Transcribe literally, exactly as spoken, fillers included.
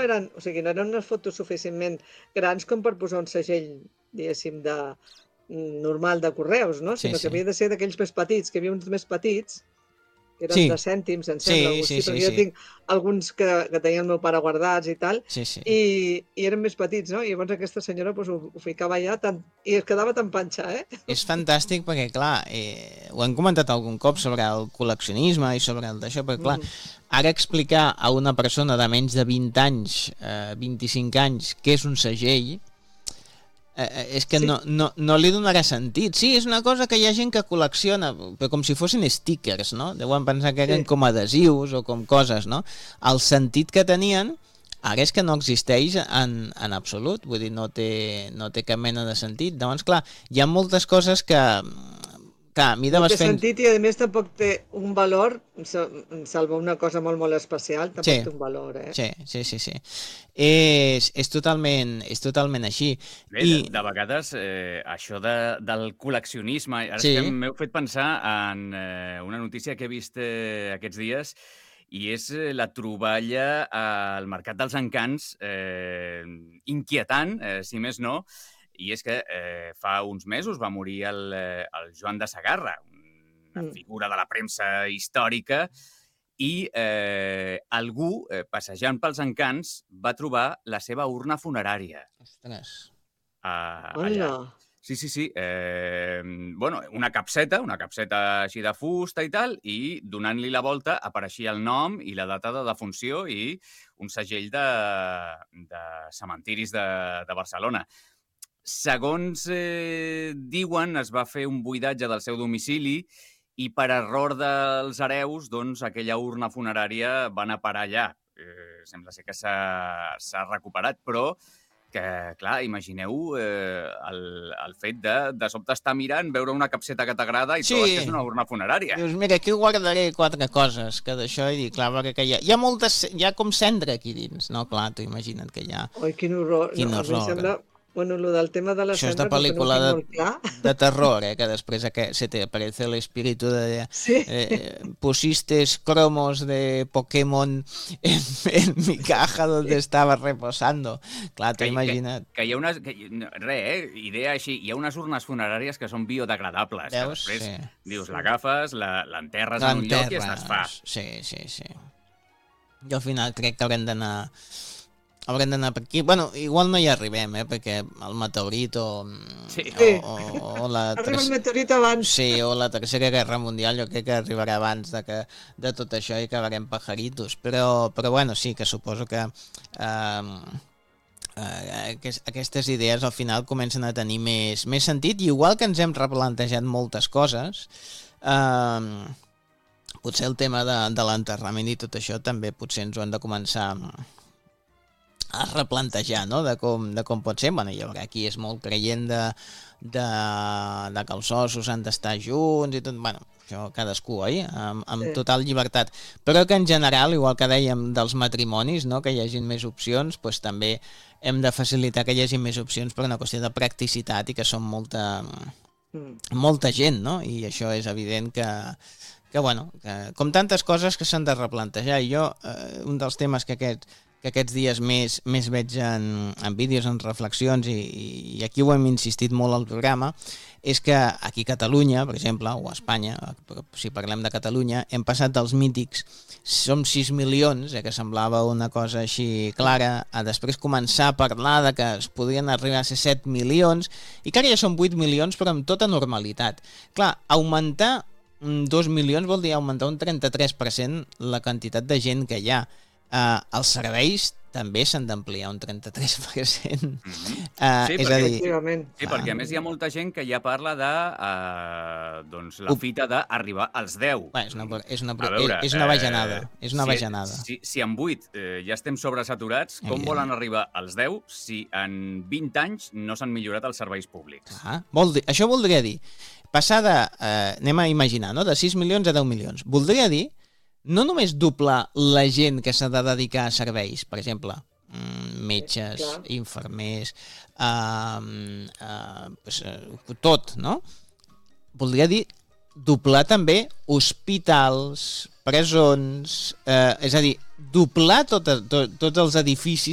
eren, o sigui, no eren unes fotos suficientment grans com per posar un segell, diguéssim, de normal de correus, no? Sí, Sinó sí. que havia de ser d'aquells més petits, que hi havia uns més petits, que eren Sí. de cèntims, em Sí, sembla, o sí, així, sí, perquè jo sí. tinc alguns que, que tenia el meu pare guardats i tal, Sí, sí. i, i eren més petits, no? I llavors aquesta senyora pues, ho, ho ficava allà tant, i es quedava tan panxa, eh? És fantàstic perquè, clar, eh, ho hem comentat algun cop sobre el col·leccionisme i sobre el d'això, però, clar, ara explicar a una persona de menys de vint anys, eh, vint-i-cinc anys, què és un segell, eh, és que sí. no, no, no li donarà sentit. Sí, és una cosa que hi ha gent que col·lecciona, però com si fossin stickers, no? Deuen pensar que eren sí. com adhesius o com coses, no? El sentit que tenien ara és que no existeix en, en absolut, vull dir, no té, no té cap mena de sentit. Llavors, clar, hi ha moltes coses que... Clar, a mi de no té fent... sentit i a més tampoc té un valor, salvo una cosa molt molt especial, tampoc sí. té un valor, eh? Sí, sí, sí, sí. És, és, totalment, és totalment així. Bé, I... de, de vegades eh, això de, del col·leccionisme, ara sí. és que m'heu fet pensar en eh, una notícia que he vist eh, aquests dies, i és la troballa al Mercat dels Encants, eh, inquietant, eh, si més no, i és que eh, fa uns mesos va morir el, el Joan de Sagarra, una mm. figura de la premsa històrica, i eh, algú, eh, passejant pels Encants, va trobar la seva urna funerària. Ostres. Uh, allà. Sí, sí, sí. Eh, bueno, una capseta, una capseta així de fusta i tal, i donant-li la volta apareixia el nom i la data de defunció i un segell de, de cementiris de, de Barcelona. Segons eh, diuen, es va fer un buidatge del seu domicili i per error dels hereus, doncs, aquella urna funerària va anar a parar allà. Eh, sembla ser que s'ha recuperat, però que, clar, imagineu eh, el, el fet de, de sobte estar mirant, veure una capseta que t'agrada i sí. trobes que és una urna funerària. Dius, mira, aquí guardaré quatre coses que d'això, i dic, clar, que hi ha, hi ha moltes, hi ha com cendra aquí dins, no? Clar, t'ho imagina't que hi ha... Oi, quin horror. Quin no, horror. A mi sembla... Bueno, lo del tema de la Això cendra... és de pel·lícula no de, de terror, eh? Que després que se te aparece el espíritu de... Sí. Eh, pusiste cromos de Pokémon en, en mi caja donde estaba reposando. Clar, t'ho imagina't. Que, que hi ha unes... Que, re, eh? Idea així. Hi ha unes urnes funeràries que són biodegradables. Veus? Que després sí. dius, l'agafes, l'enterres en un lloc i es desfà. Sí, sí, sí. Jo al final crec que haurem d'anar... haurem d'anar per aquí. Bueno, igual no hi arribem, eh? Perquè el meteorit o... Sí. O, o, o la Arriba el meteorit abans. Sí, o la Tercera Guerra Mundial, jo crec que arribarà abans de, que, de tot això i acabarem pajaritos. Però, però bueno, sí, que suposo que eh, eh, aquestes idees al final comencen a tenir més, més sentit, i igual que ens hem replantejat moltes coses, eh, potser el tema de, de l'enterrament i tot això també potser ens ho hem de començar a replantejar, no? de, com, de com pot ser. Bueno, hi haurà qui és molt creient de, de, de que els ossos han d'estar junts i tot, bueno, això cadascú, oi? Amb, amb sí. total llibertat. Però que en general, igual que dèiem dels matrimonis, no? Que hi hagin més opcions, doncs també hem de facilitar que hi hagi més opcions per una qüestió de practicitat i que són molta, mm. molta gent, no? I això és evident que, que bueno, que, com tantes coses que s'han de replantejar. I jo, eh, un dels temes que aquest que aquests dies més, més veig en, en vídeos, en reflexions, i, i aquí ho hem insistit molt al programa, és que aquí a Catalunya, per exemple, o a Espanya, si parlem de Catalunya, hem passat dels mítics, som sis milions, eh, que semblava una cosa així clara, a després començar a parlar de que es podrien arribar a ser set milions, i que ara ja són vuit milions, però amb tota normalitat. Clar, augmentar dos milions vol dir augmentar un trenta-tres per cent la quantitat de gent que hi ha. Uh, els serveis també s'han d'ampliar un trenta-tres per cent. Mm-hmm. uh, sí, és perquè, a dir... sí, perquè a més hi ha molta gent que ja parla de uh, doncs, la fita d'arribar als deu. Bé, és, una, és, una, veure, és una bajanada. Eh, és una si, bajanada. Si, si en vuit eh, ja estem sobresaturats, com Evident. volen arribar als deu si en vint anys no s'han millorat els serveis públics? Ah, vol dir, això voldria dir, passar de, eh, anem a imaginar, no? de sis milions a deu milions. Voldria dir no només doblar la gent que s'ha de dedicar a serveis, per exemple, metges, sí, infermers, uh, uh, pues, uh, tot, no? Voldria dir doblar també hospitals, presons, eh, és a dir, doblar tot, tot, tots els edificis